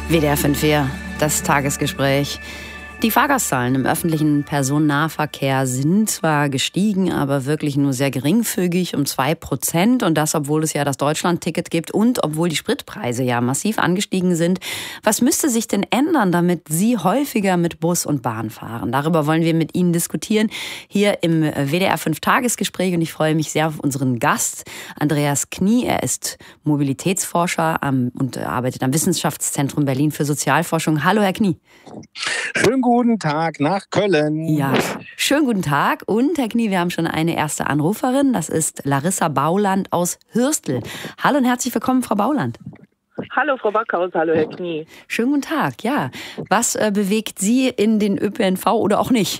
WDR 5, das Tagesgespräch. Die Fahrgastzahlen im öffentlichen Personennahverkehr sind zwar gestiegen, aber wirklich nur sehr geringfügig um 2%. Und das, obwohl es ja das Deutschland-Ticket gibt und obwohl die Spritpreise ja massiv angestiegen sind. Was müsste sich denn ändern, damit Sie häufiger mit Bus und Bahn fahren? Darüber wollen wir mit Ihnen diskutieren hier im WDR 5 Tagesgespräch. Und ich freue mich sehr auf unseren Gast, Andreas Knie. Er ist Mobilitätsforscher und arbeitet am Wissenschaftszentrum Berlin für Sozialforschung. Hallo, Herr Knie. Schönen guten Tag nach Köln. Ja, schönen guten Tag. Und Herr Knie, wir haben schon eine erste Anruferin. Das ist Larissa Bauland aus Hürstel. Hallo und herzlich willkommen, Frau Bauland. Hallo, Frau Backhaus. Hallo, Herr Knie. Schönen guten Tag. Ja, was bewegt Sie in den ÖPNV oder auch nicht?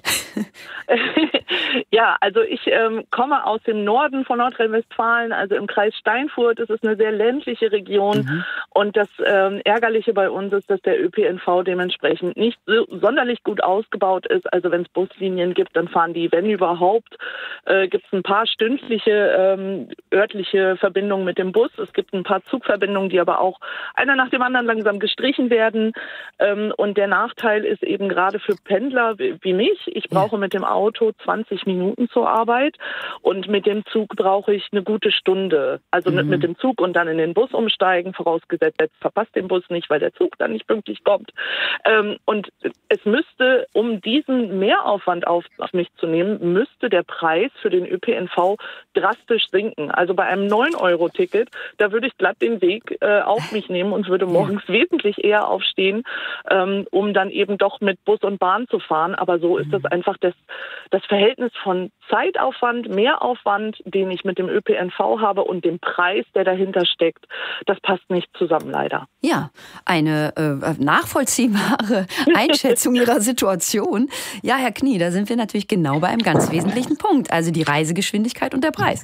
Ja, also ich komme aus dem Norden von Nordrhein-Westfalen, also im Kreis Steinfurt. Es ist eine sehr ländliche Region. Und das Ärgerliche bei uns ist, dass der ÖPNV dementsprechend nicht so sonderlich gut ausgebaut ist. Also wenn es Buslinien gibt, dann fahren die, wenn überhaupt, gibt es ein paar stündliche örtliche Verbindungen mit dem Bus. Es gibt ein paar Zugverbindungen, die aber auch einer nach dem anderen langsam gestrichen werden. Und der Nachteil ist eben gerade für Pendler wie mich, ich brauche mit dem Auto 20 Minuten zur Arbeit und mit dem Zug brauche ich eine gute Stunde. Also mit dem Zug und dann in den Bus umsteigen, vorausgesetzt, jetzt verpasst den Bus nicht, weil der Zug dann nicht pünktlich kommt. Und es müsste, um diesen Mehraufwand auf mich zu nehmen, müsste der Preis für den ÖPNV drastisch sinken. Also bei einem 9-Euro-Ticket, da würde ich glatt den Weg auf mich nehmen und würde morgens wesentlich eher aufstehen, um dann eben doch mit Bus und Bahn zu fahren. Aber so ist das einfach das Verhältnis von Zeitaufwand, Mehraufwand, den ich mit dem ÖPNV habe und dem Preis, der dahinter steckt, das passt nicht zusammen, leider. Ja, eine nachvollziehbare Einschätzung Ihrer Situation. Ja, Herr Knie, da sind wir natürlich genau bei einem ganz wesentlichen Punkt, also die Reisegeschwindigkeit und der Preis.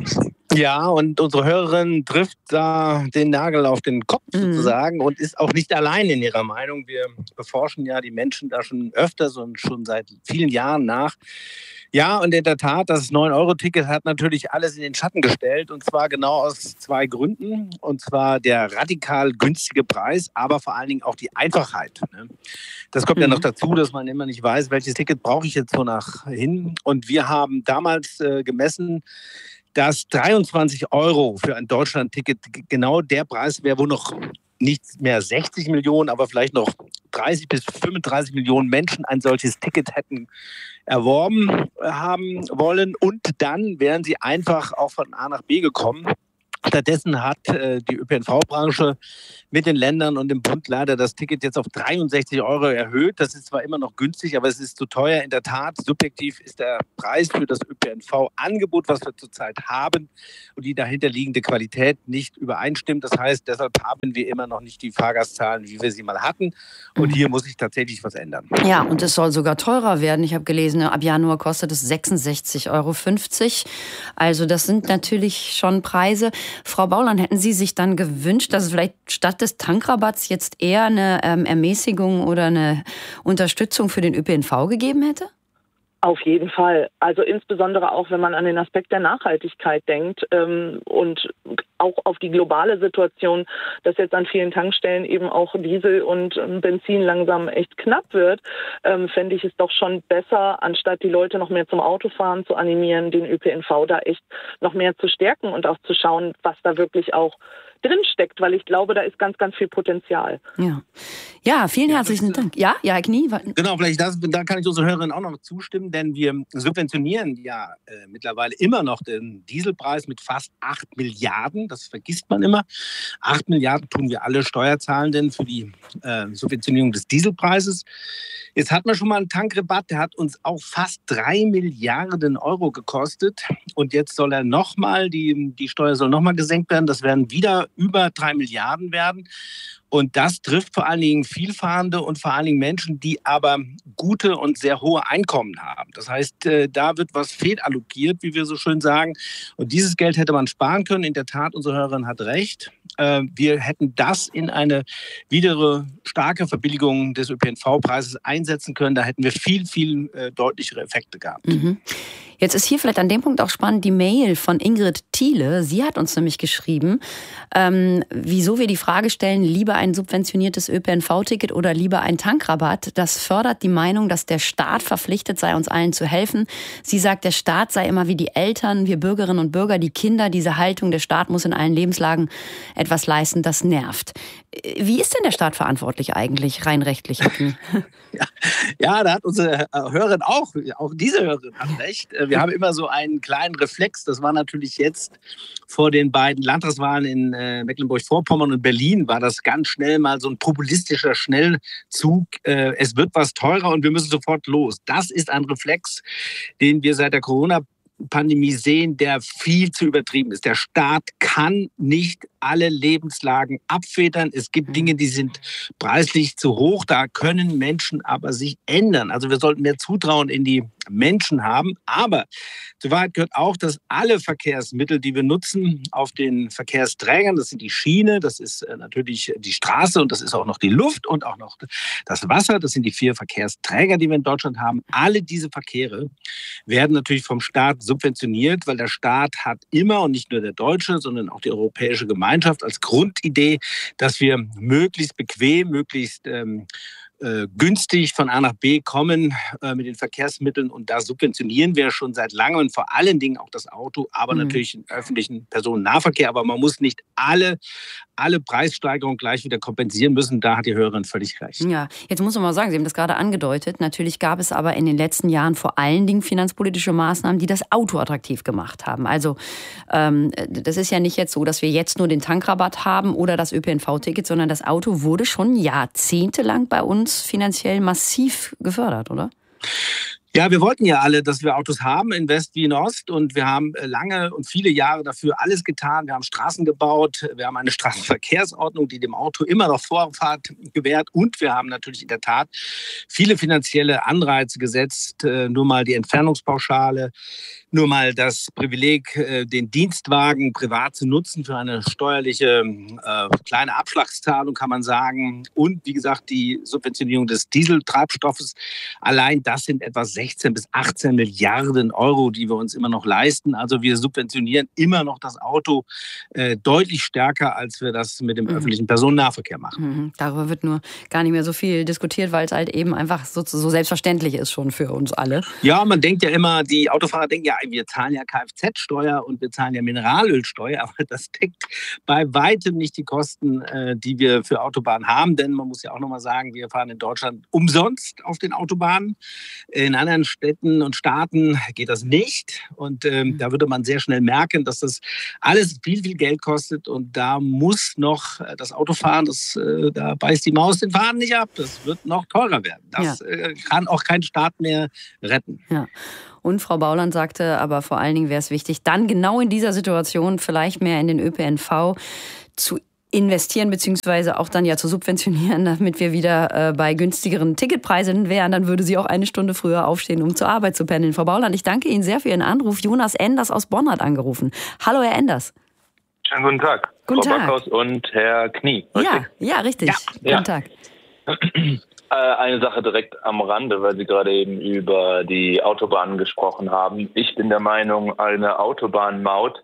Ja, und unsere Hörerin trifft da den Nagel auf den Kopf sozusagen und ist auch nicht allein in ihrer Meinung. Wir beforschen ja die Menschen da schon öfters und schon seit vielen Jahren nach. Ja, und in der Tat, das 9-Euro-Ticket hat natürlich alles in den Schatten gestellt und zwar genau aus zwei Gründen. Und zwar der radikal günstige Preis, aber vor allen Dingen auch die Einfachheit. Das kommt ja noch dazu, dass man immer nicht weiß, welches Ticket brauche ich jetzt so nach hin. Und wir haben damals gemessen, dass 23 Euro für ein Deutschland-Ticket genau der Preis wäre, wo noch nicht mehr 60 Millionen, aber vielleicht noch 30 bis 35 Millionen Menschen ein solches Ticket hätten erworben haben wollen. Und dann wären sie einfach auch von A nach B gekommen. Stattdessen hat die ÖPNV-Branche mit den Ländern und dem Bund leider das Ticket jetzt auf 63 Euro erhöht. Das ist zwar immer noch günstig, aber es ist zu teuer. In der Tat, subjektiv ist der Preis für das ÖPNV-Angebot, was wir zurzeit haben, und die dahinterliegende Qualität nicht übereinstimmt. Das heißt, deshalb haben wir immer noch nicht die Fahrgastzahlen, wie wir sie mal hatten. Und hier muss sich tatsächlich was ändern. Ja, und es soll sogar teurer werden. Ich habe gelesen, ab Januar kostet es 66,50 Euro. Also das sind natürlich schon Preise. Frau Bauland, hätten Sie sich dann gewünscht, dass es vielleicht statt des Tankrabatts jetzt eher eine Ermäßigung oder eine Unterstützung für den ÖPNV gegeben hätte? Auf jeden Fall. Also insbesondere auch, wenn man an den Aspekt der Nachhaltigkeit denkt und auch auf die globale Situation, dass jetzt an vielen Tankstellen eben auch Diesel und Benzin langsam echt knapp wird, fände ich es doch schon besser, anstatt die Leute noch mehr zum Autofahren zu animieren, den ÖPNV da echt noch mehr zu stärken und auch zu schauen, was da wirklich auch drin steckt, weil ich glaube, da ist ganz, ganz viel Potenzial. Ja, vielen herzlichen Dank. Ja, Herr Knie. Genau, vielleicht da kann ich unsere Hörerin auch noch zustimmen, denn wir subventionieren ja mittlerweile immer noch den Dieselpreis mit fast 8 Milliarden. Das vergisst man immer. 8 Milliarden tun wir alle Steuerzahlenden für die Subventionierung des Dieselpreises. Jetzt hatten wir schon mal einen Tankrabatt, der hat uns auch fast 3 Milliarden Euro gekostet. Und jetzt soll er nochmal, die Steuer soll nochmal gesenkt werden. Das werden wieder über 3 Milliarden werden. Und das trifft vor allen Dingen Vielfahrende und vor allen Dingen Menschen, die aber gute und sehr hohe Einkommen haben. Das heißt, da wird was fehlallokiert, wie wir so schön sagen. Und dieses Geld hätte man sparen können. In der Tat, unsere Hörerin hat recht. Wir hätten das in eine wieder starke Verbilligung des ÖPNV-Preises einsetzen können. Da hätten wir viel, viel deutlichere Effekte gehabt. Jetzt ist hier vielleicht an dem Punkt auch spannend die Mail von Ingrid Thiele. Sie hat uns nämlich geschrieben, wieso wir die Frage stellen, lieber ein subventioniertes ÖPNV-Ticket oder lieber ein Tankrabatt. Das fördert die Meinung, dass der Staat verpflichtet sei, uns allen zu helfen. Sie sagt, der Staat sei immer wie die Eltern, wir Bürgerinnen und Bürger, die Kinder. Diese Haltung, der Staat muss in allen Lebenslagen etwas leisten, das nervt. Wie ist denn der Staat verantwortlich eigentlich, rein rechtlich? Ja, da hat unsere Hörerin auch diese Hörerin hat recht. Wir haben immer so einen kleinen Reflex. Das war natürlich jetzt vor den beiden Landtagswahlen in Mecklenburg-Vorpommern und Berlin, war das ganz schnell mal so ein populistischer Schnellzug. Es wird was teurer und wir müssen sofort los. Das ist ein Reflex, den wir seit der Corona-Pandemie sehen, der viel zu übertrieben ist. Der Staat kann nicht alle Lebenslagen abfedern. Es gibt Dinge, die sind preislich zu hoch. Da können Menschen aber sich ändern. Also wir sollten mehr Zutrauen in die Menschen haben. Aber zur Wahrheit gehört auch, dass alle Verkehrsmittel, die wir nutzen, auf den Verkehrsträgern, das sind die Schiene, das ist natürlich die Straße und das ist auch noch die Luft und auch noch das Wasser, das sind die 4 Verkehrsträger, die wir in Deutschland haben. Alle diese Verkehre werden natürlich vom Staat subventioniert, weil der Staat hat immer, und nicht nur der deutsche, sondern auch die europäische Gemeinschaft als Grundidee, dass wir möglichst bequem, möglichst günstig von A nach B kommen mit den Verkehrsmitteln. Und da subventionieren wir schon seit langem und vor allen Dingen auch das Auto, aber natürlich den öffentlichen Personennahverkehr. Aber man muss nicht alle Preissteigerungen gleich wieder kompensieren müssen. Da hat die Hörerin völlig recht. Ja, jetzt muss man mal sagen, Sie haben das gerade angedeutet. Natürlich gab es aber in den letzten Jahren vor allen Dingen finanzpolitische Maßnahmen, die das Auto attraktiv gemacht haben. Also das ist ja nicht jetzt so, dass wir jetzt nur den Tankrabatt haben oder das ÖPNV-Ticket, sondern das Auto wurde schon jahrzehntelang bei uns finanziell massiv gefördert, oder? Ja, wir wollten ja alle, dass wir Autos haben, in West wie in Ost. Und wir haben lange und viele Jahre dafür alles getan. Wir haben Straßen gebaut, wir haben eine Straßenverkehrsordnung, die dem Auto immer noch Vorfahrt gewährt. Und wir haben natürlich in der Tat viele finanzielle Anreize gesetzt. Nur mal die Entfernungspauschale, nur mal das Privileg, den Dienstwagen privat zu nutzen für eine steuerliche kleine Abschlagszahlung, kann man sagen. Und wie gesagt, die Subventionierung des Dieseltreibstoffes. Allein das sind etwa 16 bis 18 Milliarden Euro, die wir uns immer noch leisten. Also wir subventionieren immer noch das Auto deutlich stärker, als wir das mit dem öffentlichen Personennahverkehr machen. Darüber wird nur gar nicht mehr so viel diskutiert, weil es halt eben einfach so selbstverständlich ist schon für uns alle. Ja, man denkt ja immer, die Autofahrer denken ja, wir zahlen ja Kfz-Steuer und wir zahlen ja Mineralölsteuer, aber das deckt bei weitem nicht die Kosten, die wir für Autobahnen haben, denn man muss ja auch nochmal sagen, wir fahren in Deutschland umsonst auf den Autobahnen. In anderen Städten und Staaten geht das nicht und da würde man sehr schnell merken, dass das alles viel, viel Geld kostet und da muss noch das Autofahren, da beißt die Maus den Faden nicht ab, das wird noch teurer werden. Das kann auch kein Staat mehr retten. Ja. Und Frau Bauland sagte, aber vor allen Dingen wäre es wichtig, dann genau in dieser Situation vielleicht mehr in den ÖPNV zu investieren, beziehungsweise auch dann ja zu subventionieren, damit wir wieder bei günstigeren Ticketpreisen wären. Dann würde sie auch eine Stunde früher aufstehen, um zur Arbeit zu pendeln. Frau Bauland, ich danke Ihnen sehr für Ihren Anruf. Jonas Enders aus Bonn hat angerufen. Hallo, Herr Enders. Schönen guten Tag. Guten Frau Tag. Backhaus und Herr Knie. Ja, richtig. Ja. Guten Tag. Eine Sache direkt am Rande, weil Sie gerade eben über die Autobahnen gesprochen haben. Ich bin der Meinung, eine Autobahnmaut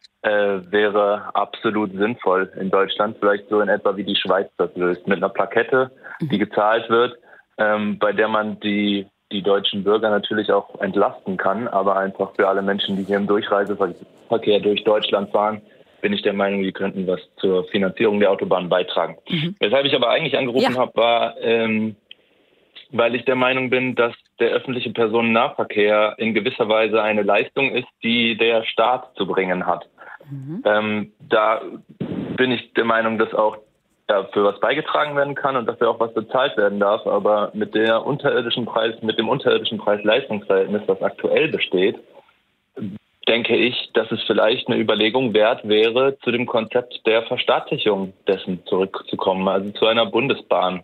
wäre absolut sinnvoll in Deutschland. Vielleicht so in etwa wie die Schweiz das löst. Mit einer Plakette, die gezahlt wird, bei der man die deutschen Bürger natürlich auch entlasten kann. Aber einfach für alle Menschen, die hier im Durchreiseverkehr durch Deutschland fahren, bin ich der Meinung, die könnten was zur Finanzierung der Autobahn beitragen. Weshalb ich aber eigentlich angerufen habe, war, weil ich der Meinung bin, dass der öffentliche Personennahverkehr in gewisser Weise eine Leistung ist, die der Staat zu bringen hat. Da bin ich der Meinung, dass auch dafür was beigetragen werden kann und dafür auch was bezahlt werden darf. Aber mit dem unterirdischen Preis-Leistungsverhältnis, das aktuell besteht, denke ich, dass es vielleicht eine Überlegung wert wäre, zu dem Konzept der Verstaatlichung dessen zurückzukommen, also zu einer Bundesbahn.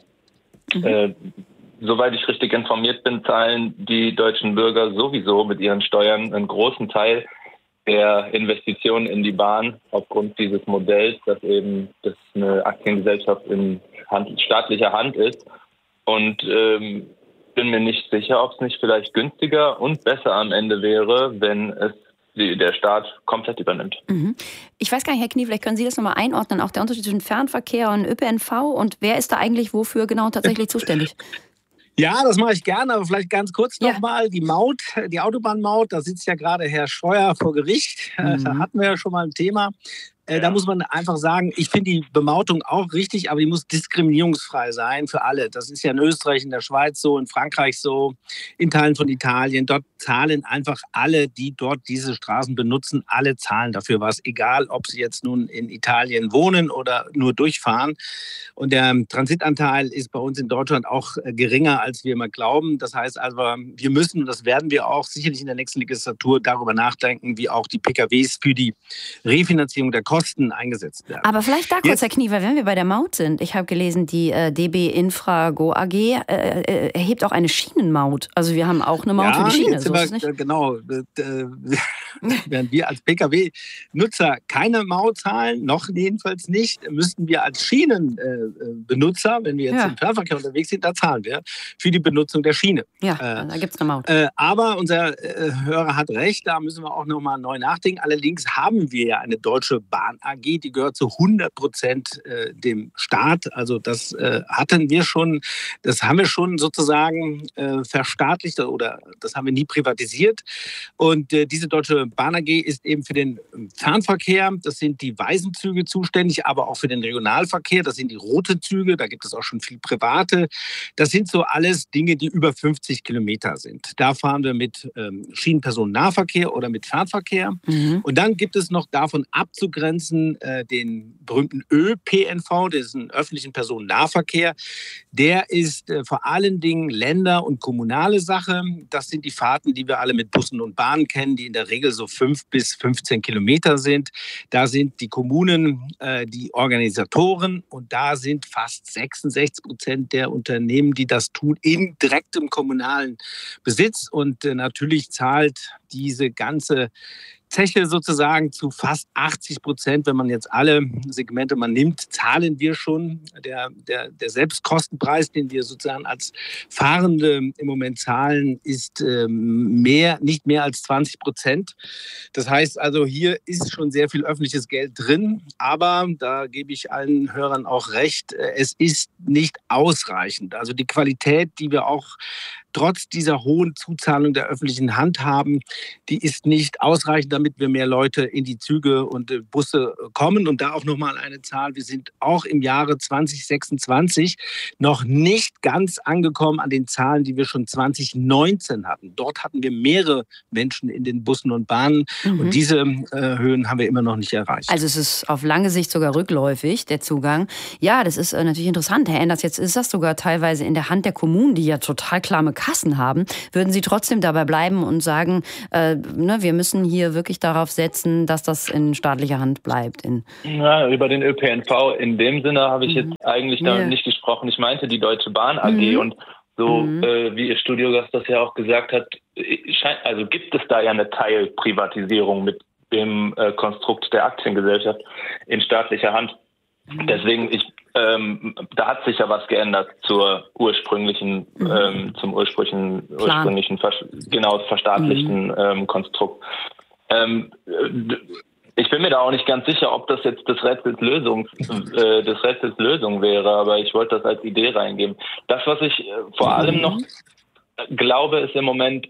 Soweit ich richtig informiert bin, zahlen die deutschen Bürger sowieso mit ihren Steuern einen großen Teil der Investitionen in die Bahn aufgrund dieses Modells, dass eben das eine Aktiengesellschaft in staatlicher Hand ist. Und bin mir nicht sicher, ob es nicht vielleicht günstiger und besser am Ende wäre, wenn es der Staat komplett übernimmt. Ich weiß gar nicht, Herr Knie, vielleicht können Sie das nochmal einordnen, auch der Unterschied zwischen Fernverkehr und ÖPNV und wer ist da eigentlich wofür genau tatsächlich zuständig? Ja, das mache ich gerne, aber vielleicht ganz kurz nochmal. Die Maut, die Autobahnmaut, da sitzt ja gerade Herr Scheuer vor Gericht. Da hatten wir ja schon mal ein Thema. Da muss man einfach sagen, ich finde die Bemautung auch richtig, aber die muss diskriminierungsfrei sein für alle. Das ist ja in Österreich, in der Schweiz so, in Frankreich so, in Teilen von Italien. Dort zahlen einfach alle, die dort diese Straßen benutzen, alle zahlen dafür was, egal ob sie jetzt nun in Italien wohnen oder nur durchfahren. Und der Transitanteil ist bei uns in Deutschland auch geringer, als wir immer glauben. Das heißt also, wir müssen, und das werden wir auch sicherlich in der nächsten Legislatur, darüber nachdenken, wie auch die PKWs für die Refinanzierung der Kosten eingesetzt werden. Aber vielleicht da kurz, Herr Kniever, wenn wir bei der Maut sind. Ich habe gelesen, die DB Infra Go AG erhebt auch eine Schienenmaut. Also wir haben auch eine Maut für die Schiene. So ist es nicht? Genau. Während wir als Pkw-Nutzer keine Maut zahlen, noch jedenfalls nicht, müssten wir als Schienenbenutzer, wenn wir jetzt im Fernverkehr unterwegs sind, da zahlen wir für die Benutzung der Schiene. Ja, da gibt es eine Maut. Aber unser Hörer hat recht, da müssen wir auch nochmal neu nachdenken. Allerdings haben wir ja eine Deutsche Bahn AG, die gehört zu 100% dem Staat. Also das haben wir schon sozusagen verstaatlicht oder das haben wir nie privatisiert. Und diese Deutsche Bahn AG ist eben für den Fernverkehr, das sind die Weisenzüge zuständig, aber auch für den Regionalverkehr, das sind die roten Züge, da gibt es auch schon viel private. Das sind so alles Dinge, die über 50 Kilometer sind. Da fahren wir mit Schienenpersonennahverkehr oder mit Fernverkehr. Und dann gibt es noch davon abzugrenzen den berühmten ÖPNV, diesen öffentlichen Personennahverkehr. Der ist vor allen Dingen Länder- und kommunale Sache. Das sind die Fahrten, die wir alle mit Bussen und Bahnen kennen, die in der Regel so 5 bis 15 Kilometer sind. Da sind die Kommunen die Organisatoren und da sind fast 66% der Unternehmen, die das tun, in direktem kommunalen Besitz. Und natürlich zahlt diese ganze Zeche sozusagen zu fast 80%, wenn man jetzt alle Segmente mal nimmt, zahlen wir schon. Der Selbstkostenpreis, den wir sozusagen als Fahrende im Moment zahlen, ist nicht mehr als 20%. Das heißt also, hier ist schon sehr viel öffentliches Geld drin, aber da gebe ich allen Hörern auch recht, es ist nicht ausreichend. Also die Qualität, die wir auch trotz dieser hohen Zuzahlung der öffentlichen Hand haben, die ist nicht ausreichend, damit wir mehr Leute in die Züge und Busse kommen. Und da auch nochmal eine Zahl. Wir sind auch im Jahre 2026 noch nicht ganz angekommen an den Zahlen, die wir schon 2019 hatten. Dort hatten wir mehrere Menschen in den Bussen und Bahnen. Und diese Höhen haben wir immer noch nicht erreicht. Also es ist auf lange Sicht sogar rückläufig, der Zugang. Ja, das ist natürlich interessant, Herr Enders. Jetzt ist das sogar teilweise in der Hand der Kommunen, die ja total klamme Kassen haben. Würden Sie trotzdem dabei bleiben und sagen, wir müssen hier wirklich darauf setzen, dass das in staatlicher Hand bleibt? Ja, über den ÖPNV in dem Sinne habe ich jetzt eigentlich damit nicht gesprochen. Ich meinte die Deutsche Bahn AG und so, wie Ihr Studiogast das ja auch gesagt hat, also gibt es da ja eine Teilprivatisierung mit dem Konstrukt der Aktiengesellschaft in staatlicher Hand. Deswegen, da hat sich ja was geändert zum ursprünglichen verstaatlichten Konstrukt. Ich bin mir da auch nicht ganz sicher, ob das jetzt des Rätsels Lösung wäre, aber ich wollte das als Idee reingeben. Das, was ich vor allem noch glaube, ist im Moment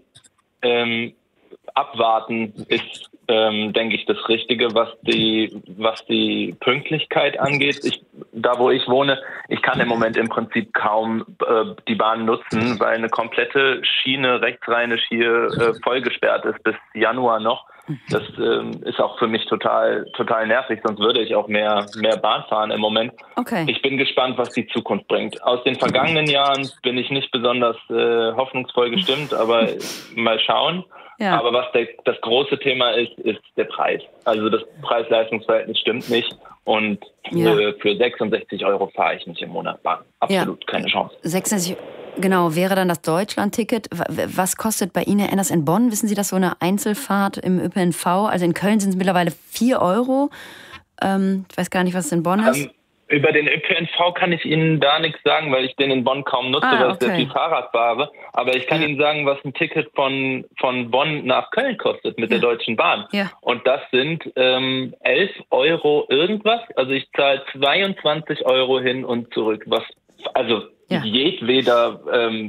abwarten ist, denke ich, das Richtige, was die Pünktlichkeit angeht. Da, wo ich wohne, ich kann im Moment im Prinzip kaum die Bahn nutzen, weil eine komplette Schiene rechtsrheinisch hier vollgesperrt ist bis Januar noch. Das ist auch für mich total nervig, sonst würde ich auch mehr Bahn fahren im Moment. Okay. Ich bin gespannt, was die Zukunft bringt. Aus den vergangenen Jahren bin ich nicht besonders hoffnungsvoll gestimmt, aber mal schauen. Ja. Aber was das große Thema ist der Preis. Also das Preis-Leistungs-Verhältnis stimmt nicht und für 66 € fahre ich nicht im Monat Bahn. Absolut keine Chance. 66, genau, wäre dann das Deutschland-Ticket. Was kostet bei Ihnen, Herr Enders, in Bonn? Wissen Sie das, so eine Einzelfahrt im ÖPNV? Also in Köln sind es mittlerweile 4 €. Ich weiß gar nicht, was es in Bonn ist. Über den ÖPNV kann ich Ihnen da nichts sagen, weil ich den in Bonn kaum nutze, weil ich sehr viel Fahrrad fahre. Aber ich kann Ihnen sagen, was ein Ticket von Bonn nach Köln kostet mit der Deutschen Bahn. Ja. Und das sind 11 Euro irgendwas. Also ich zahle 22 Euro hin und zurück, was jedweder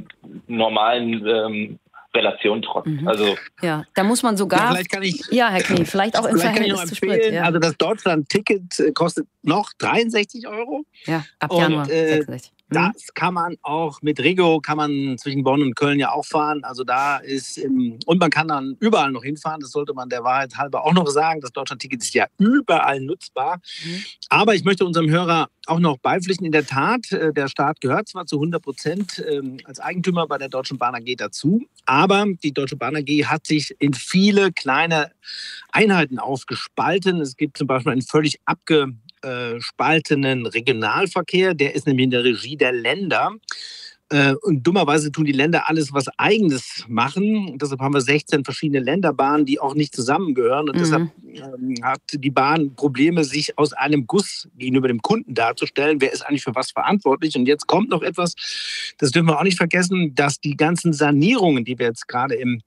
normalen Relation trotz. Also da muss man sogar. Vielleicht kann ich, Herr Knie, vielleicht auch im Verhältnis zu Sprit. Ja. Also das Deutschland-Ticket kostet noch 63 Euro. Ja, ab Januar 66. Das kann man auch mit Rego, kann man zwischen Bonn und Köln ja auch fahren. Also da ist, und man kann dann überall noch hinfahren. Das sollte man der Wahrheit halber auch noch sagen. Das Deutschland-Ticket ist ja überall nutzbar. Aber ich möchte unserem Hörer auch noch beipflichten. In der Tat, der Staat gehört zwar zu 100% als Eigentümer bei der Deutschen Bahn AG dazu, aber die Deutsche Bahn AG hat sich in viele kleine Einheiten aufgespalten. Es gibt zum Beispiel einen völlig abgespaltenen Regionalverkehr, der ist nämlich in der Regie der Länder. Und dummerweise tun die Länder alles, was Eigenes machen. Und deshalb haben wir 16 verschiedene Länderbahnen, die auch nicht zusammengehören. Und deshalb hat die Bahn Probleme, sich aus einem Guss gegenüber dem Kunden darzustellen. Wer ist eigentlich für was verantwortlich? Und jetzt kommt noch etwas, das dürfen wir auch nicht vergessen, dass die ganzen Sanierungen, die wir jetzt gerade im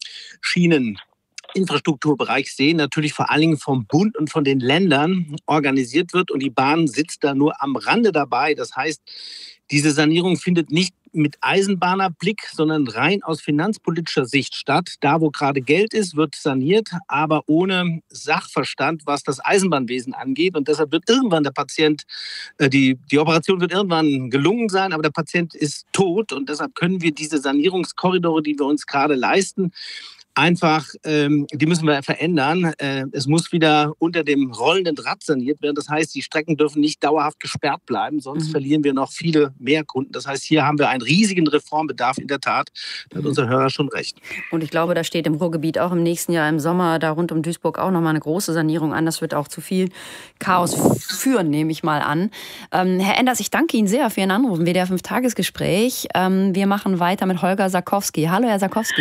Infrastrukturbereich sehen, natürlich vor allen Dingen vom Bund und von den Ländern organisiert wird und die Bahn sitzt da nur am Rande dabei. Das heißt, diese Sanierung findet nicht mit Eisenbahnerblick, sondern rein aus finanzpolitischer Sicht statt. Da, wo gerade Geld ist, wird saniert, aber ohne Sachverstand, was das Eisenbahnwesen angeht. Und deshalb wird irgendwann der Patient, die Operation wird irgendwann gelungen sein, aber der Patient ist tot. Und deshalb können wir diese Sanierungskorridore, die wir uns gerade leisten, einfach, die müssen wir verändern. Es muss wieder unter dem rollenden Rad saniert werden. Das heißt, die Strecken dürfen nicht dauerhaft gesperrt bleiben, sonst verlieren wir noch viele mehr Kunden. Das heißt, hier haben wir einen riesigen Reformbedarf in der Tat. Da hat unser Hörer schon recht. Und ich glaube, da steht im Ruhrgebiet auch im nächsten Jahr im Sommer da rund um Duisburg auch nochmal eine große Sanierung an. Das wird auch zu viel Chaos führen, nehme ich mal an. Herr Enders, ich danke Ihnen sehr für Ihren Anruf im WDR 5-Tagesgespräch. Wir machen weiter mit Holger Sarkowski. Hallo, Herr Sarkowski.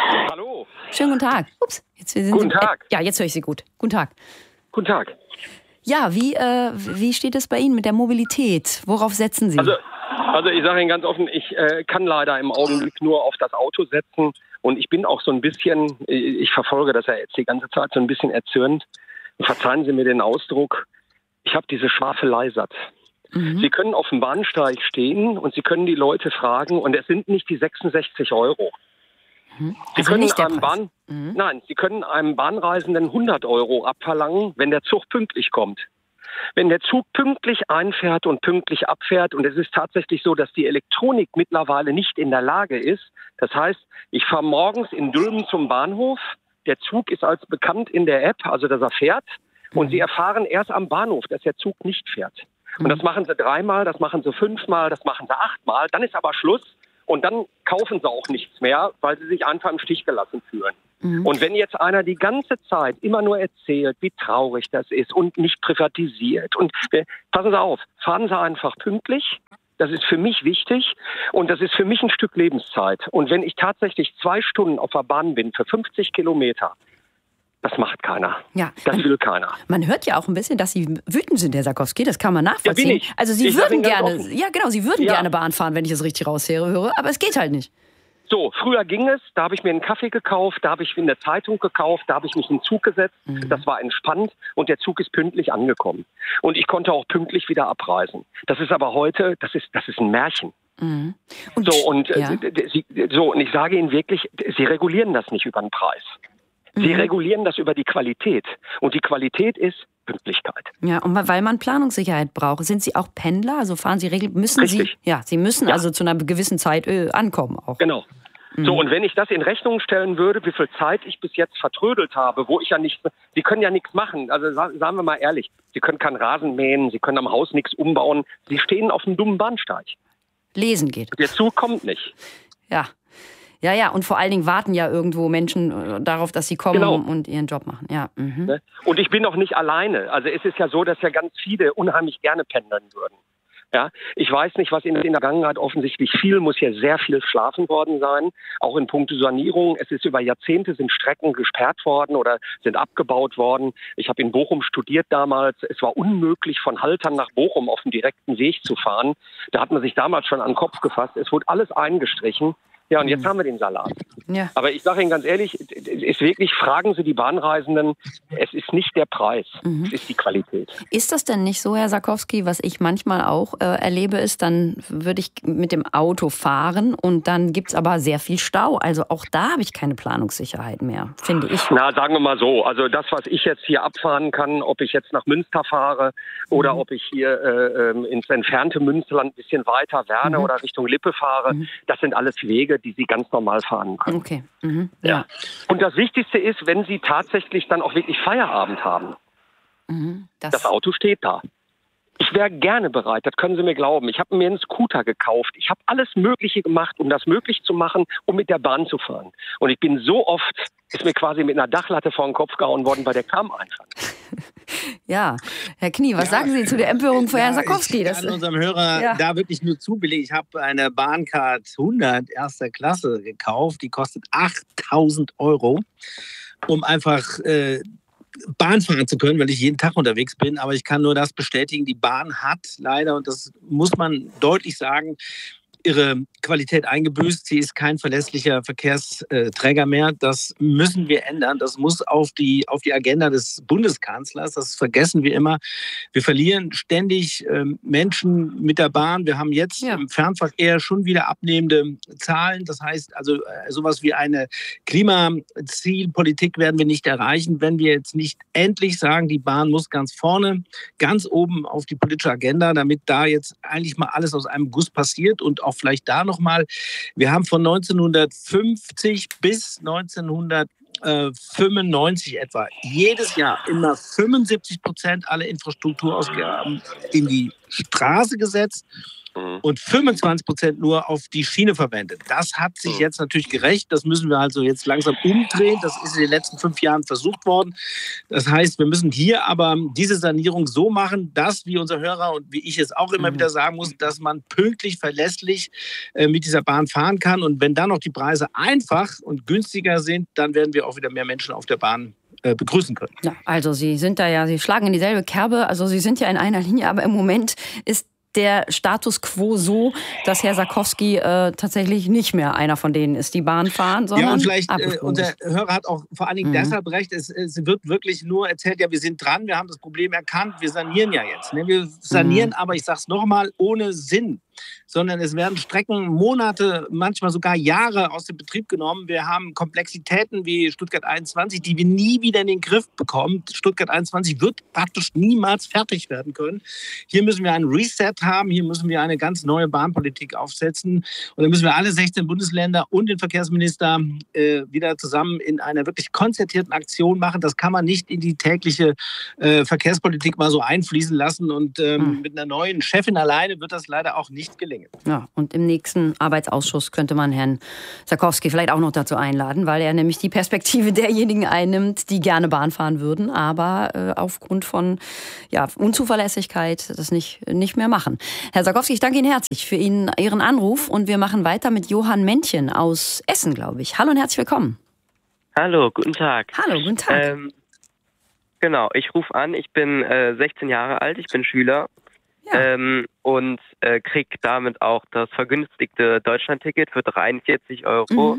Schönen guten Tag. Ups, Guten Tag. Ja, jetzt höre ich Sie gut. Guten Tag. Guten Tag. Ja, wie steht es bei Ihnen mit der Mobilität? Worauf setzen Sie? Also ich sage Ihnen ganz offen, ich kann leider im Augenblick nur auf das Auto setzen. Und ich bin auch so ein bisschen, ich verfolge das ja jetzt die ganze Zeit, so ein bisschen erzürnt. Verzeihen Sie mir den Ausdruck, ich habe diese Schwafelei satt. Sie können auf dem Bahnsteig stehen und Sie können die Leute fragen und es sind nicht die 66 Euro. Sie können Sie können einem Bahnreisenden 100 Euro abverlangen, wenn der Zug pünktlich kommt. Wenn der Zug pünktlich einfährt und pünktlich abfährt, und es ist tatsächlich so, dass die Elektronik mittlerweile nicht in der Lage ist, das heißt, ich fahre morgens in Dülmen zum Bahnhof, der Zug ist als bekannt in der App, also dass er fährt, und Sie erfahren erst am Bahnhof, dass der Zug nicht fährt. Und das machen Sie 3-mal, das machen Sie 5-mal, das machen Sie 8-mal, dann ist aber Schluss. Und dann kaufen sie auch nichts mehr, weil sie sich einfach im Stich gelassen fühlen. Und wenn jetzt einer die ganze Zeit immer nur erzählt, wie traurig das ist und nicht privatisiert. Und passen Sie auf, fahren Sie einfach pünktlich. Das ist für mich wichtig und das ist für mich ein Stück Lebenszeit. Und wenn ich tatsächlich 2 Stunden auf der Bahn bin für 50 Kilometer, das macht keiner. Ja, das will keiner. Man hört ja auch ein bisschen, dass Sie wütend sind, Herr Sarkowski. Das kann man nachvollziehen. Ja, bin ich. Also Sie würden gerne, Sie würden gerne Bahn fahren, wenn ich das richtig raushöre, aber es geht halt nicht. So, früher ging es, da habe ich mir einen Kaffee gekauft, da habe ich eine Zeitung gekauft, da habe ich mich in den Zug gesetzt, das war entspannt und der Zug ist pünktlich angekommen. Und ich konnte auch pünktlich wieder abreisen. Das ist aber heute, das ist ein Märchen. Und und ich sage Ihnen wirklich, Sie regulieren das nicht über den Preis. Sie regulieren das über die Qualität. Und die Qualität ist Pünktlichkeit. Ja, und weil man Planungssicherheit braucht. Sind Sie auch Pendler? Also fahren Sie regelmäßig? Richtig. Sie müssen also zu einer gewissen Zeit ankommen auch. Genau. So, und wenn ich das in Rechnung stellen würde, wie viel Zeit ich bis jetzt vertrödelt habe, wo ich ja nichts, Sie können ja nichts machen. Also sagen wir mal ehrlich, Sie können keinen Rasen mähen, Sie können am Haus nichts umbauen. Sie stehen auf einem dummen Bahnsteig. Lesen geht. Der Zug kommt nicht. Ja. Ja, und vor allen Dingen warten ja irgendwo Menschen darauf, dass sie kommen und ihren Job machen. Ja. Und ich bin noch nicht alleine. Also es ist ja so, dass ja ganz viele unheimlich gerne pendeln würden. Ja, ich weiß nicht, was in der Vergangenheit offensichtlich viel, muss hier sehr viel schlafen worden sein. Auch in puncto Sanierung. Es ist über Jahrzehnte sind Strecken gesperrt worden oder sind abgebaut worden. Ich habe in Bochum studiert damals. Es war unmöglich, von Haltern nach Bochum auf dem direkten Weg zu fahren. Da hat man sich damals schon an den Kopf gefasst. Es wurde alles eingestrichen. Ja, und jetzt haben wir den Salat. Ja. Aber ich sage Ihnen ganz ehrlich, es ist wirklich, fragen Sie die Bahnreisenden, es ist nicht der Preis, es ist die Qualität. Ist das denn nicht so, Herr Sarkowski, was ich manchmal auch erlebe, ist, dann würde ich mit dem Auto fahren und dann gibt's aber sehr viel Stau. Also auch da habe ich keine Planungssicherheit mehr, finde ich. Na, sagen wir mal so, also das, was ich jetzt hier abfahren kann, ob ich jetzt nach Münster fahre oder ob ich hier ins entfernte Münsterland ein bisschen weiter, Werne oder Richtung Lippe fahre, das sind alles Wege, die Sie ganz normal fahren können. Okay. Ja. Und das Wichtigste ist, wenn Sie tatsächlich dann auch wirklich Feierabend haben. Das Auto steht da. Ich wäre gerne bereit, das können Sie mir glauben. Ich habe mir einen Scooter gekauft. Ich habe alles Mögliche gemacht, um das möglich zu machen, um mit der Bahn zu fahren. Und ich bin so oft, ist mir quasi mit einer Dachlatte vor den Kopf gehauen worden, weil der kam einfach. Ja, Herr Knie, was sagen Sie zu der Empörung von Herrn Sarkowski? Ich kann unserem Hörer da wirklich nur zubilligen. Ich habe eine Bahncard 100 erster Klasse gekauft. Die kostet 8.000 €, um einfach Bahn fahren zu können, weil ich jeden Tag unterwegs bin. Aber ich kann nur das bestätigen, die Bahn hat leider, und das muss man deutlich sagen, ihre Qualität eingebüßt. Sie ist kein verlässlicher Verkehrsträger mehr. Das müssen wir ändern. Das muss auf die Agenda des Bundeskanzlers. Das vergessen wir immer. Wir verlieren ständig Menschen mit der Bahn. Wir haben jetzt im Fernverkehr schon wieder abnehmende Zahlen. Das heißt also, sowas wie eine Klimazielpolitik werden wir nicht erreichen, wenn wir jetzt nicht endlich sagen, die Bahn muss ganz vorne, ganz oben auf die politische Agenda, damit da jetzt eigentlich mal alles aus einem Guss passiert. Und auch vielleicht da nochmal, wir haben von 1950 bis 1995 etwa jedes Jahr immer 75% aller Infrastrukturausgaben in die Straße gesetzt und 25% nur auf die Schiene verwendet. Das hat sich jetzt natürlich gerecht. Das müssen wir also jetzt langsam umdrehen. Das ist in den letzten 5 Jahren versucht worden. Das heißt, wir müssen hier aber diese Sanierung so machen, dass, wie unser Hörer und wie ich es auch immer wieder sagen muss, dass man pünktlich, verlässlich mit dieser Bahn fahren kann. Und wenn dann noch die Preise einfach und günstiger sind, dann werden wir auch wieder mehr Menschen auf der Bahn begrüßen können. Ja, also Sie sind da ja, Sie schlagen in dieselbe Kerbe. Also Sie sind ja in einer Linie, aber im Moment ist der Status quo so, dass Herr Sarkowski tatsächlich nicht mehr einer von denen ist, die Bahn fahren, sondern ja, und vielleicht unser Hörer hat auch vor allen Dingen deshalb recht, es wird wirklich nur erzählt, ja, wir sind dran, wir haben das Problem erkannt, wir sanieren ja jetzt. Ne? Wir sanieren aber, ich sage es nochmal, ohne Sinn. Sondern es werden Strecken Monate, manchmal sogar Jahre aus dem Betrieb genommen. Wir haben Komplexitäten wie Stuttgart 21, die wir nie wieder in den Griff bekommen. Stuttgart 21 wird praktisch niemals fertig werden können. Hier müssen wir einen Reset haben, hier müssen wir eine ganz neue Bahnpolitik aufsetzen. Und dann müssen wir alle 16 Bundesländer und den Verkehrsminister wieder zusammen in einer wirklich konzertierten Aktion machen. Das kann man nicht in die tägliche Verkehrspolitik mal so einfließen lassen. Und mit einer neuen Chefin alleine wird das leider auch nicht gelingen. Ja, und im nächsten Arbeitsausschuss könnte man Herrn Sarkowski vielleicht auch noch dazu einladen, weil er nämlich die Perspektive derjenigen einnimmt, die gerne Bahn fahren würden, aber aufgrund von Unzuverlässigkeit das nicht mehr machen. Herr Sarkowski, ich danke Ihnen herzlich für Ihren Anruf und wir machen weiter mit Johann Männchen aus Essen, glaube ich. Hallo und herzlich willkommen. Hallo, guten Tag. Hallo, guten Tag. Genau, ich rufe an, ich bin 16 Jahre alt, ich bin Schüler. Ja. Und krieg damit auch das vergünstigte Deutschlandticket für 43 €.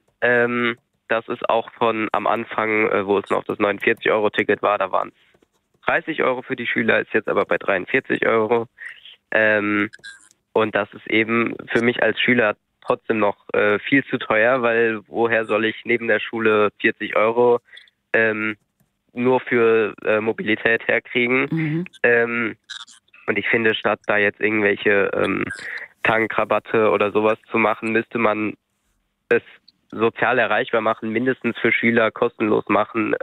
Das ist auch von am Anfang, wo es noch das 49-Euro-Ticket war, da waren es 30 € für die Schüler, ist jetzt aber bei 43 €. Und das ist eben für mich als Schüler trotzdem noch viel zu teuer, weil woher soll ich neben der Schule 40 € nur für Mobilität herkriegen? Und ich finde, statt da jetzt irgendwelche Tankrabatte oder sowas zu machen, müsste man es sozial erreichbar machen, mindestens für Schüler kostenlos machen,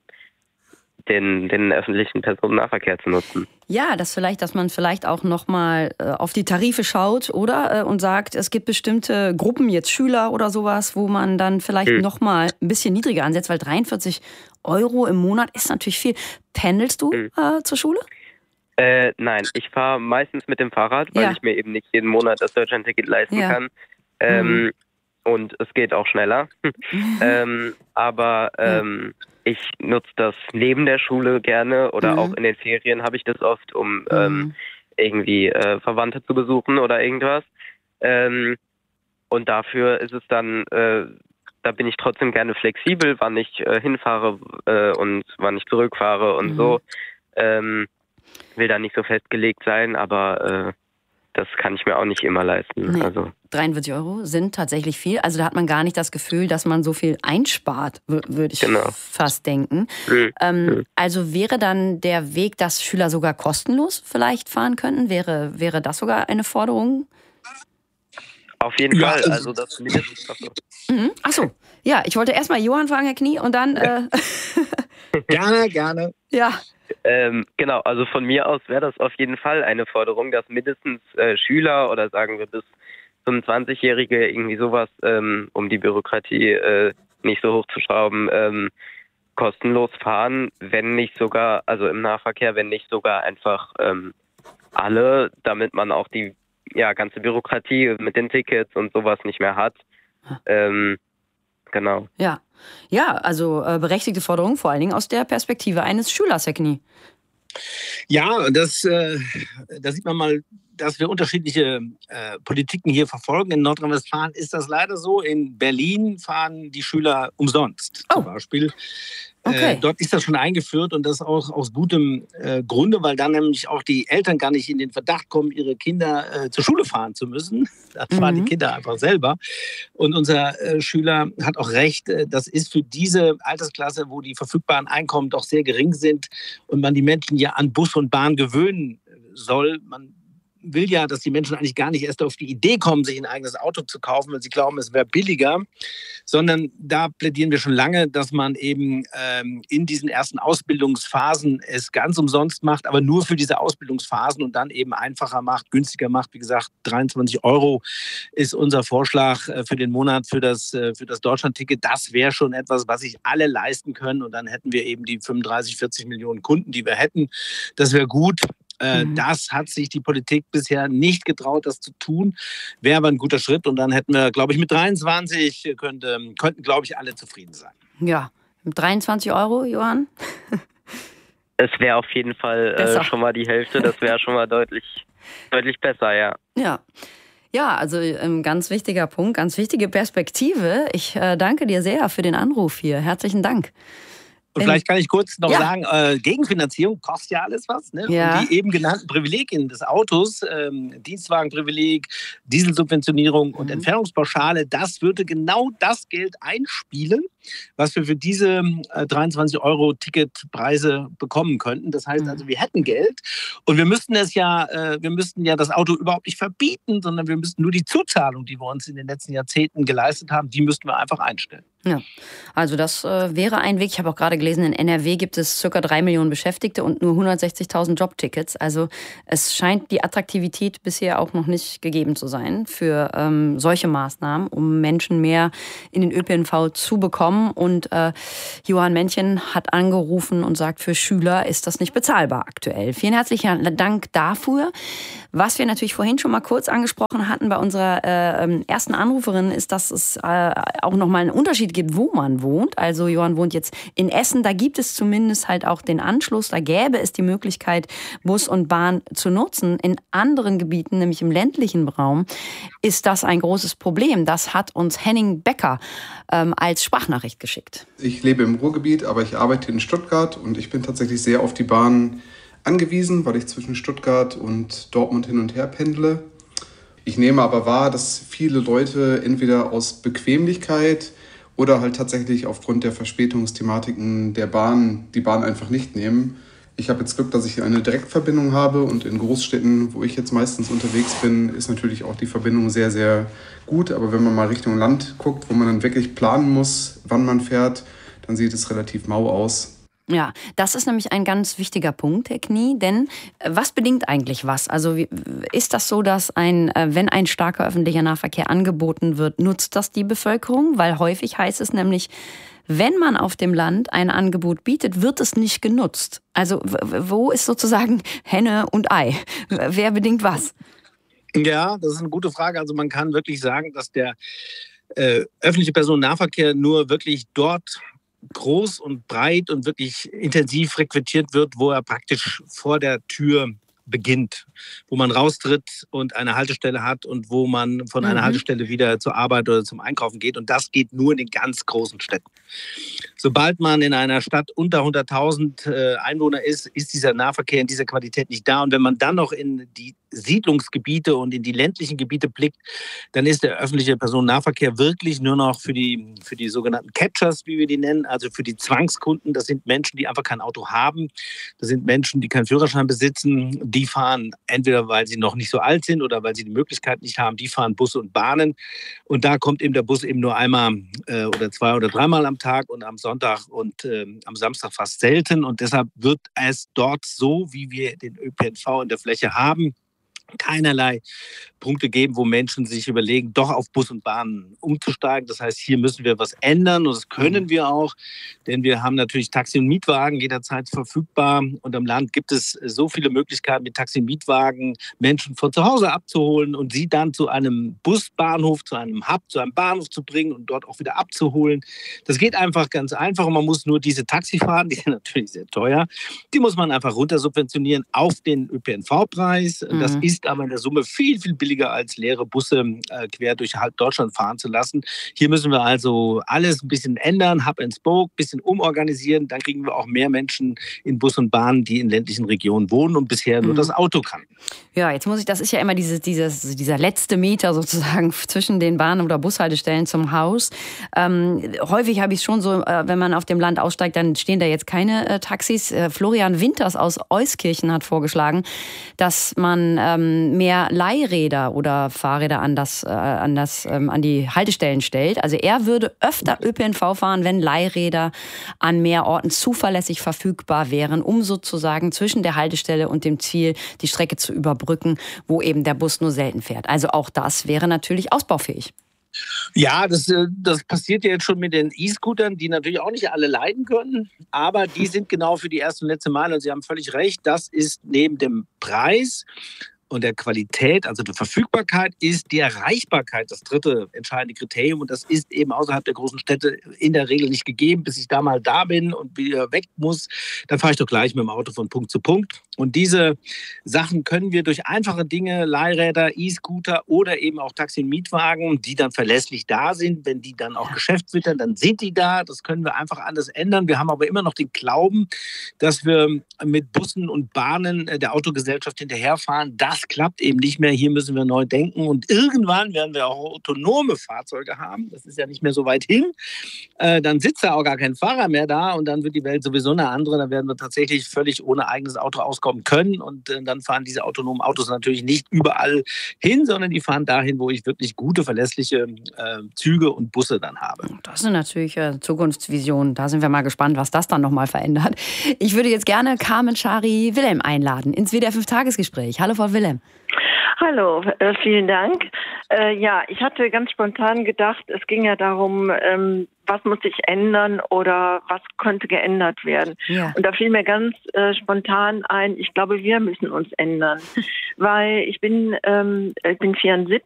den öffentlichen Personennahverkehr zu nutzen. Ja, dass man vielleicht auch nochmal auf die Tarife schaut, oder? Und sagt, es gibt bestimmte Gruppen, jetzt Schüler oder sowas, wo man dann vielleicht nochmal ein bisschen niedriger ansetzt, weil 43 € im Monat ist natürlich viel. Pendelst du zur Schule? Nein, ich fahre meistens mit dem Fahrrad, weil ich mir eben nicht jeden Monat das Deutschlandticket leisten kann. Und es geht auch schneller. Aber ich nutze das neben der Schule gerne oder auch in den Ferien habe ich das oft, um irgendwie Verwandte zu besuchen oder irgendwas. Und dafür ist es dann, da bin ich trotzdem gerne flexibel, wann ich hinfahre und wann ich zurückfahre und so. Will da nicht so festgelegt sein, aber das kann ich mir auch nicht immer leisten. Nee. Also 43 € sind tatsächlich viel. Also da hat man gar nicht das Gefühl, dass man so viel einspart, würde ich fast denken. Also wäre dann der Weg, dass Schüler sogar kostenlos vielleicht fahren könnten? Wäre das sogar eine Forderung? Auf jeden Fall. Also das mindestens. Ach so. Ja, ich wollte erstmal Johann fragen, Herr Knie, und dann... Gerne. Ja. Genau, also von mir aus wäre das auf jeden Fall eine Forderung, dass mindestens Schüler oder sagen wir bis 25-Jährige irgendwie sowas, um die Bürokratie nicht so hochzuschrauben, kostenlos fahren, wenn nicht sogar, also im Nahverkehr, wenn nicht sogar einfach alle, damit man auch die ganze Bürokratie mit den Tickets und sowas nicht mehr hat. Genau. Ja, also berechtigte Forderung, vor allen Dingen aus der Perspektive eines Schülers, Herr Knie. Ja, da sieht man mal, dass wir unterschiedliche Politiken hier verfolgen. In Nordrhein-Westfalen ist das leider so. In Berlin fahren die Schüler umsonst zum Beispiel. Okay. Dort ist das schon eingeführt und das auch aus gutem Grunde, weil dann nämlich auch die Eltern gar nicht in den Verdacht kommen, ihre Kinder zur Schule fahren zu müssen. Dann fahren die Kinder einfach selber. Und unser Schüler hat auch recht, das ist für diese Altersklasse, wo die verfügbaren Einkommen doch sehr gering sind und man die Menschen ja an Bus und Bahn gewöhnen soll. Man will ja, dass die Menschen eigentlich gar nicht erst auf die Idee kommen, sich ein eigenes Auto zu kaufen, weil sie glauben, es wäre billiger, sondern da plädieren wir schon lange, dass man eben in diesen ersten Ausbildungsphasen es ganz umsonst macht, aber nur für diese Ausbildungsphasen und dann eben einfacher macht, günstiger macht. Wie gesagt, 23 € ist unser Vorschlag für den Monat für das Deutschlandticket. Das wäre schon etwas, was sich alle leisten können und dann hätten wir eben die 35, 40 Millionen Kunden, die wir hätten. Das wäre gut. Das hat sich die Politik bisher nicht getraut, das zu tun. Wäre aber ein guter Schritt. Und dann hätten wir, glaube ich, mit 23 könnten, glaube ich, alle zufrieden sein. Ja, mit 23 €, Johann? Es wäre auf jeden Fall schon mal die Hälfte. Das wäre schon mal deutlich besser, ja. Ja, also ein ganz wichtiger Punkt, ganz wichtige Perspektive. Ich danke dir sehr für den Anruf hier. Herzlichen Dank. Und vielleicht kann ich kurz noch sagen, Gegenfinanzierung kostet ja alles was. Ne? Ja. Und die eben genannten Privilegien des Autos, Dienstwagenprivileg, Dieselsubventionierung und Entfernungspauschale, das würde genau das Geld einspielen, was wir für diese 23 € Ticketpreise bekommen könnten. Das heißt also, wir hätten Geld und wir müssten ja das Auto überhaupt nicht verbieten, sondern wir müssten nur die Zuzahlung, die wir uns in den letzten Jahrzehnten geleistet haben, die müssten wir einfach einstellen. Ja, also das wäre ein Weg. Ich habe auch gerade gelesen, in NRW gibt es ca. 3 Millionen Beschäftigte und nur 160.000 Jobtickets. Also es scheint die Attraktivität bisher auch noch nicht gegeben zu sein für solche Maßnahmen, um Menschen mehr in den ÖPNV zu bekommen. Und Johann Männchen hat angerufen und sagt, für Schüler ist das nicht bezahlbar aktuell. Vielen herzlichen Dank dafür. Was wir natürlich vorhin schon mal kurz angesprochen hatten bei unserer ersten Anruferin, ist, dass es auch nochmal einen Unterschied gibt, wo man wohnt. Also Johann wohnt jetzt in Essen, da gibt es zumindest halt auch den Anschluss, da gäbe es die Möglichkeit, Bus und Bahn zu nutzen. In anderen Gebieten, nämlich im ländlichen Raum, ist das ein großes Problem. Das hat uns Henning Becker als Sprachnachricht geschickt. Ich lebe im Ruhrgebiet, aber ich arbeite in Stuttgart und ich bin tatsächlich sehr auf die Bahn angewiesen, weil ich zwischen Stuttgart und Dortmund hin und her pendle. Ich nehme aber wahr, dass viele Leute entweder aus Bequemlichkeit oder halt tatsächlich aufgrund der Verspätungsthematiken der Bahn die Bahn einfach nicht nehmen. Ich habe jetzt Glück, dass ich eine Direktverbindung habe und in Großstädten, wo ich jetzt meistens unterwegs bin, ist natürlich auch die Verbindung sehr, sehr gut. Aber wenn man mal Richtung Land guckt, wo man dann wirklich planen muss, wann man fährt, dann sieht es relativ mau aus. Ja, das ist nämlich ein ganz wichtiger Punkt, Herr Knie, denn was bedingt eigentlich was? Also ist das so, dass wenn ein starker öffentlicher Nahverkehr angeboten wird, nutzt das die Bevölkerung? Weil häufig heißt es nämlich, wenn man auf dem Land ein Angebot bietet, wird es nicht genutzt. Also wo ist sozusagen Henne und Ei? Wer bedingt was? Ja, das ist eine gute Frage. Also man kann wirklich sagen, dass der öffentliche Personennahverkehr nur wirklich dort groß und breit und wirklich intensiv frequentiert wird, wo er praktisch vor der Tür beginnt, wo man raustritt und eine Haltestelle hat und wo man von einer Haltestelle wieder zur Arbeit oder zum Einkaufen geht. Und das geht nur in den ganz großen Städten. Sobald man in einer Stadt unter 100.000 Einwohner ist dieser Nahverkehr in dieser Qualität nicht da. Und wenn man dann noch in die Siedlungsgebiete und in die ländlichen Gebiete blickt, dann ist der öffentliche Personennahverkehr wirklich nur noch für die sogenannten Catchers, wie wir die nennen, also für die Zwangskunden. Das sind Menschen, die einfach kein Auto haben. Das sind Menschen, die keinen Führerschein besitzen. Die fahren entweder, weil sie noch nicht so alt sind oder weil sie die Möglichkeit nicht haben, die fahren Busse und Bahnen. Und da kommt eben der Bus eben nur einmal oder 2 oder 3 Mal am Tag und am Sonntag und am Samstag fast selten. Und deshalb wird es dort so, wie wir den ÖPNV in der Fläche haben, keinerlei Punkte geben, wo Menschen sich überlegen, doch auf Bus und Bahn umzusteigen. Das heißt, hier müssen wir was ändern und das können wir auch, denn wir haben natürlich Taxi- und Mietwagen jederzeit verfügbar und am Land gibt es so viele Möglichkeiten, mit Taxi- und Mietwagen Menschen von zu Hause abzuholen und sie dann zu einem Busbahnhof, zu einem Hub, zu einem Bahnhof zu bringen und dort auch wieder abzuholen. Das geht einfach ganz einfach und man muss nur diese Taxifahrten, die sind natürlich sehr teuer, die muss man einfach runtersubventionieren auf den ÖPNV-Preis. Das ist aber in der Summe viel, viel billiger als leere Busse quer durch halb Deutschland fahren zu lassen. Hier müssen wir also alles ein bisschen ändern, Hub and Spoke, ein bisschen umorganisieren. Dann kriegen wir auch mehr Menschen in Bus und Bahn, die in ländlichen Regionen wohnen und bisher nur das Auto kannten. Ja, jetzt das ist ja immer dieser letzte Meter sozusagen zwischen den Bahn- oder Bushaltestellen zum Haus. Häufig habe ich es schon so, wenn man auf dem Land aussteigt, dann stehen da jetzt keine Taxis. Florian Winters aus Euskirchen hat vorgeschlagen, dass man mehr Leihräder oder Fahrräder an die Haltestellen stellt. Also er würde öfter ÖPNV fahren, wenn Leihräder an mehr Orten zuverlässig verfügbar wären, um sozusagen zwischen der Haltestelle und dem Ziel die Strecke zu überbrücken, wo eben der Bus nur selten fährt. Also auch das wäre natürlich ausbaufähig. Ja, das passiert ja jetzt schon mit den E-Scootern, die natürlich auch nicht alle leiden können, aber die sind genau für die erste und letzte Mal. Und Sie haben völlig recht, das ist neben dem Preis und der Qualität, also der Verfügbarkeit, ist die Erreichbarkeit das dritte entscheidende Kriterium. Und das ist eben außerhalb der großen Städte in der Regel nicht gegeben. Bis ich da mal da bin und wieder weg muss, dann fahre ich doch gleich mit dem Auto von Punkt zu Punkt. Und diese Sachen können wir durch einfache Dinge, Leihräder, E-Scooter oder eben auch Taxi- und Mietwagen, die dann verlässlich da sind, wenn die dann auch Geschäftswittern, dann sind die da. Das können wir einfach alles ändern. Wir haben aber immer noch den Glauben, dass wir mit Bussen und Bahnen der Autogesellschaft hinterherfahren. Das klappt eben nicht mehr. Hier müssen wir neu denken. Und irgendwann werden wir auch autonome Fahrzeuge haben. Das ist ja nicht mehr so weit hin. Dann sitzt da auch gar kein Fahrer mehr da und dann wird die Welt sowieso eine andere. Dann werden wir tatsächlich völlig ohne eigenes Auto auskommen können. Und dann fahren diese autonomen Autos natürlich nicht überall hin, sondern die fahren dahin, wo ich wirklich gute, verlässliche Züge und Busse dann habe. Das sind natürlich Zukunftsvisionen. Da sind wir mal gespannt, was das dann nochmal verändert. Ich würde jetzt gerne Carmen Schari Wilhelm einladen ins WDR 5 Tagesgespräch. Hallo, Frau Wilhelm. Hallo, vielen Dank. Ja, ich hatte ganz spontan gedacht, es ging ja darum, was muss sich ändern oder was könnte geändert werden. Ja. Und da fiel mir ganz spontan ein, ich glaube, wir müssen uns ändern. Weil ich bin 74